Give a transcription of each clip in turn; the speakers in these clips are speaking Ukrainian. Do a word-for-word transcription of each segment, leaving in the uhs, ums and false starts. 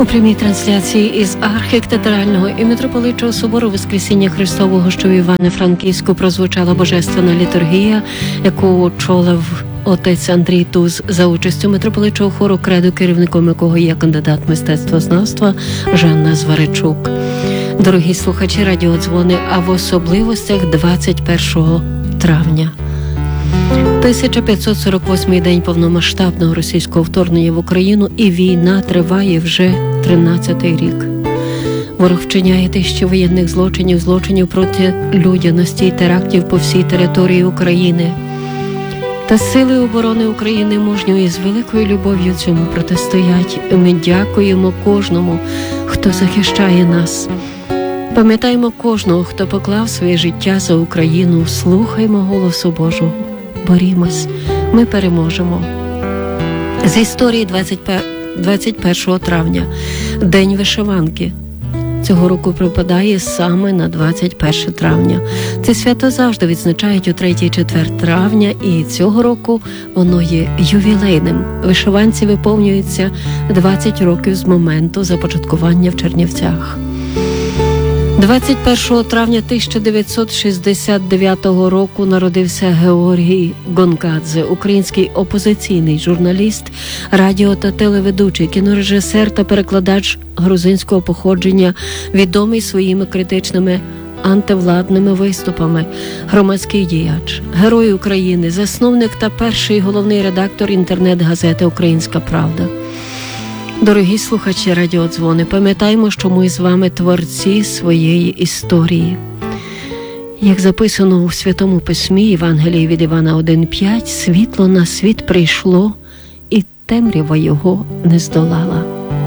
У прямій трансляції із архікатедрального і митрополитчого собору Воскресіння Христового, що в Івано-Франківську, прозвучала божественна літургія, яку очолив отець Андрій Туз за участю митрополитчого хору «Кредо», керівником якого є кандидат мистецтвознавства Жанна Зваричук. Дорогі слухачі радіодзвони, а в особливостях двадцять першого травня. тисяча п'ятсот сорок восьмий день повномасштабного російського вторгнення в Україну, і війна триває вже тринадцятий рік. Ворог вчиняє тисячі воєнних злочинів, злочинів проти людяності і терактів по всій території України. Та Сили оборони України мужньо і з великою любов'ю цьому протистоять. Ми дякуємо кожному, хто захищає нас. Пам'ятаємо кожного, хто поклав своє життя за Україну. Слухаймо голосу Божого. Борімось, ми переможемо. З історії двадцять першого травня. День вишиванки. Цього року припадає саме на двадцять перше травня. Це свято завжди відзначають у третій-четвер травня, і цього року воно є ювілейним. Вишиванці виповнюються двадцять років з моменту започаткування в Чернівцях. двадцять першого травня тисяча дев'ятсот шістдесят дев'ятого року народився Георгій Гонгадзе, український опозиційний журналіст, радіо- та телеведучий, кінорежисер та перекладач грузинського походження, відомий своїми критичними антивладними виступами, громадський діяч, герой України, засновник та перший головний редактор інтернет-газети «Українська правда». Дорогі слухачі радіодзвони, пам'ятаємо, що ми з вами творці своєї історії. Як записано у Святому Письмі Євангелії від Івана один п'ять, світло на світ прийшло, і темрява його не здолала.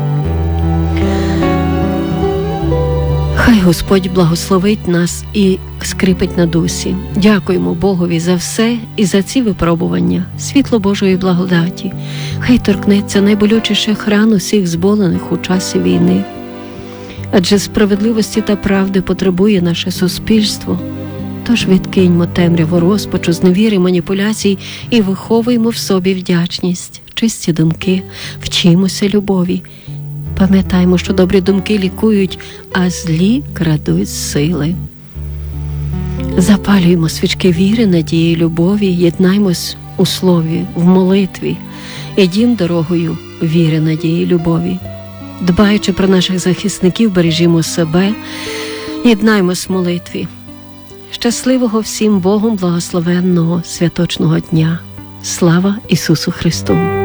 Хай Господь благословить нас і скріпить на дусі. Дякуємо Богові за все і за ці випробування, світло Божої благодаті. Хай торкнеться найболючіших ран усіх зболених у часі війни. Адже справедливості та правди потребує наше суспільство. Тож відкиньмо темряву розпачу, зневіри, маніпуляцій і виховуємо в собі вдячність, чисті думки, вчимося любові. Пам'ятаємо, що добрі думки лікують, а злі крадуть сили. Запалюємо свічки віри, надії, любові, єднаймось у слові, в молитві. Ідім дорогою віри, надії, любові. Дбаючи про наших захисників, бережімо себе, єднаймось в молитві. Щасливого всім Богом благословенного святочного дня. Слава Ісусу Христу!